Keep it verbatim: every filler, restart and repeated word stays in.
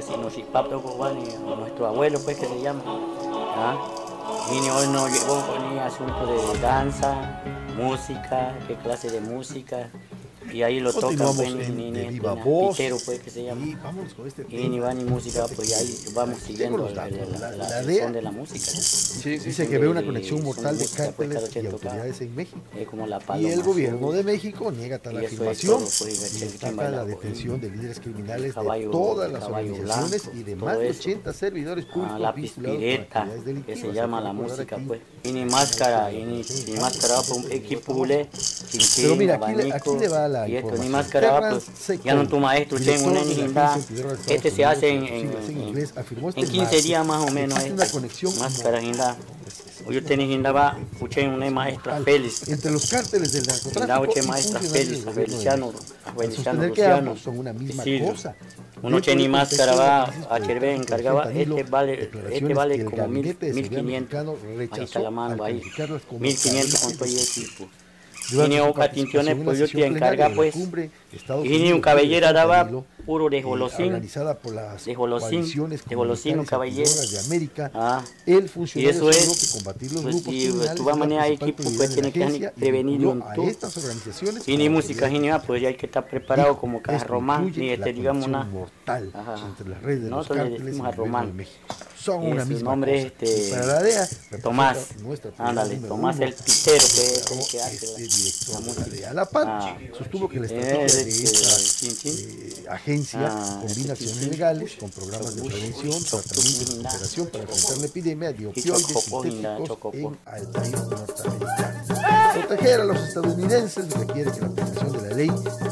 pues, si no si papá nuestro abuelo, pues, que se llama. ¿Ah? Y hoy nos llevó con asunto de danza, música, qué clase de música. Y ahí lo tocan, pues, en, ni, de ni, viva ni, voz, pitero, pues, que se llama. Y vámonos con este y ni va ni música, pues, y ahí vamos siguiendo datos, el, la, la, la, la, la el son de la música. Sí, dice que ve una conexión mortal de cárteles y autoridades en México. Como la y el gobierno azul, de México niega tal afirmación todo, pues, y destaca la detención de líderes criminales caballo, de todas las organizaciones blanco, y de más de ochenta servidores públicos ah, vinculados con actividades delictivas. Que se llama la música, pues. Y ni máscara, y ni, ni máscara, pues, un equipo, le, pero mira, aquí le, aquí le va la y esto, información. Ni máscara, pues, ya no tu maestro, tengo un enigma. Este se hace en, en, en, en quince días más o menos. Una conexión máscara, ginda. Yo tenía ginda, va, escuché una maestra Félix. Entre los cárteles del narcotráfico y maestra Félix, Feliciano, Feliciano Luciano. Son una misma cosa. Uno tiene máscara, va, a Chervé encargaba, este vale, este vale como mil, mil quinientos. Ahí está la mano, ahí. Mil quinientos con todo el equipo. Y ni oca tinciones, pues yo te encarga, pues. Y ni un caballero daba puro de golosín, de golosín, de golosín, un caballero. Ah, el y eso es, que combatir los pues, grupos si tú vas a manejar equipo, pues tienes que prevenir un tú. Y ni música, ni nada, pues ya hay que estar preparado como que a Román, ni este, digamos, una. Mortal entre las redes de los nosotros le decimos a Román. Son una su misma nombre cosa. Este, para la D E A, Tomás, ándale, Tomás el pitero, que es el que hace este director de la D E A. La P A N ah, sostuvo que la estrategia eh, de esta eh, agencia ah, combina acciones legales con programas de prevención, tratamiento y recuperación para enfrentar la epidemia de opioides sintéticos en el país norteamericano. Proteger a los estadounidenses requiere que la aplicación de la ley